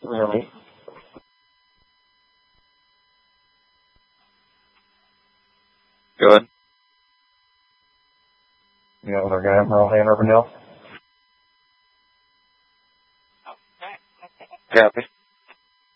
Really? Good. You got another guy, Merle Hand, Urban Hill? Copy.